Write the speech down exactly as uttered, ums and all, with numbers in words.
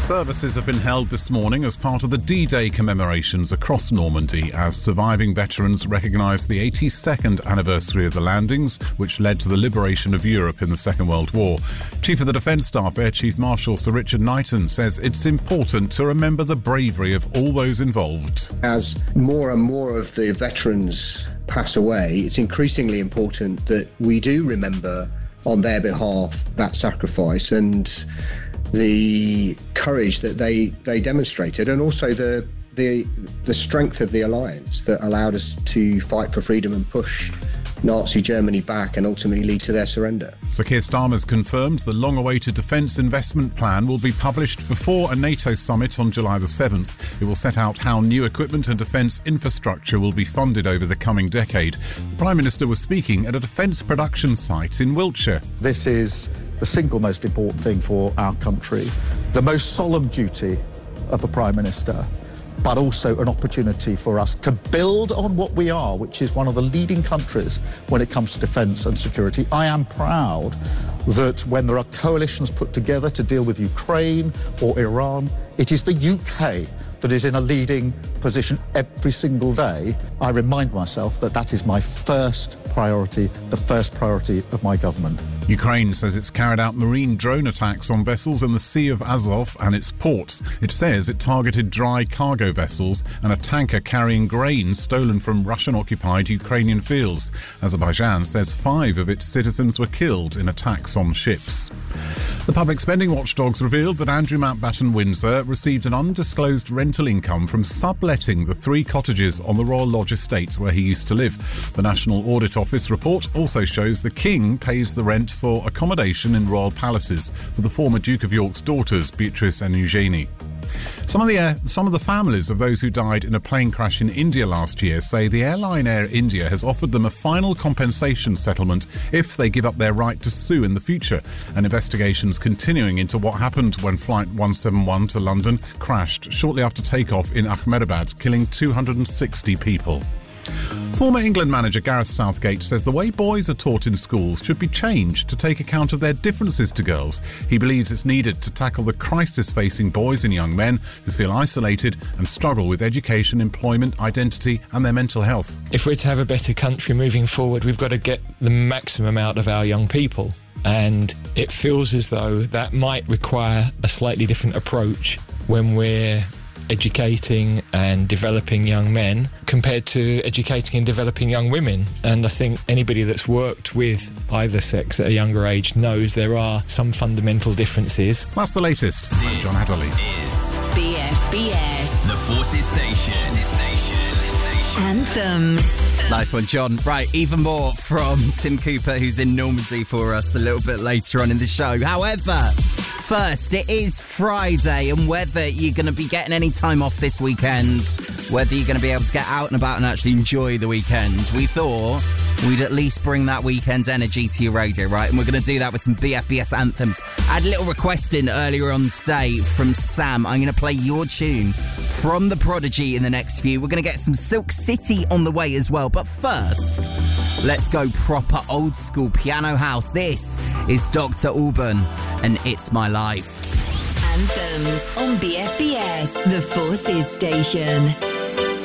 Services have been held this morning as part of the D-Day commemorations across Normandy as surviving veterans recognise the eighty-second anniversary of the landings, which led to the liberation of Europe in the Second World War. Chief of the Defence Staff, Air Chief Marshal Sir Richard Knighton, says it's important to remember the bravery of all those involved. As more and more of the veterans pass away, it's increasingly important that we do remember on their behalf that sacrifice and the courage that they, they demonstrated, and also the, the the strength of the alliance that allowed us to fight for freedom and push Nazi Germany back and ultimately lead to their surrender. Sir Keir Starmer's confirmed the long-awaited defence investment plan will be published before a NATO summit on July the seventh. It will set out how new equipment and defence infrastructure will be funded over the coming decade. The Prime Minister was speaking at a defence production site in Wiltshire. This is the single most important thing for our country, the most solemn duty of a Prime Minister, but also an opportunity for us to build on what we are, which is one of the leading countries when it comes to defence and security. I am proud that when there are coalitions put together to deal with Ukraine or Iran, it is the U K that is in a leading position every single day. I remind myself that that is my first priority, the first priority of my government. Ukraine says it's carried out marine drone attacks on vessels in the Sea of Azov and its ports. It says it targeted dry cargo vessels and a tanker carrying grain stolen from Russian-occupied Ukrainian fields. Azerbaijan says five of its citizens were killed in attacks on ships. The public spending watchdogs revealed that Andrew Mountbatten Windsor received an undisclosed rental income from subletting the three cottages on the Royal Lodge estate where he used to live. The National Audit Office report also shows the King pays the rent for accommodation in royal palaces for the former Duke of York's daughters, Beatrice and Eugenie. Some of the uh, some of the families of those who died in a plane crash in India last year say the airline Air India has offered them a final compensation settlement if they give up their right to sue in the future. An investigation's continuing into what happened when Flight one seventy-one to London crashed shortly after takeoff in Ahmedabad, killing two hundred sixty people. Former England manager Gareth Southgate says the way boys are taught in schools should be changed to take account of their differences to girls. He believes it's needed to tackle the crisis facing boys and young men who feel isolated and struggle with education, employment, identity and their mental health. If we're to have a better country moving forward, we've got to get the maximum out of our young people. And it feels as though that might require a slightly different approach when we're educating and developing young men compared to educating and developing young women. And I think anybody that's worked with either sex at a younger age knows there are some fundamental differences. That's the latest. This I'm John Hadley. Is B F B S. The Forces Station. Station. Anthems. Nice one, John. Right, even more from Tim Cooper, who's in Normandy for us a little bit later on in the show. However, first, it is Friday, and whether you're going to be getting any time off this weekend, whether you're going to be able to get out and about and actually enjoy the weekend, we thought we'd at least bring that weekend energy to your radio, right? And we're going to do that with some B F B S anthems. I had a little request in earlier on today from Sam. I'm going to play your tune from The Prodigy in the next few. We're going to get some Silk City on the way as well. But first, let's go proper old school piano house. This is Doctor Alban and It's My Life. Anthems on B F B S, the Forces Station.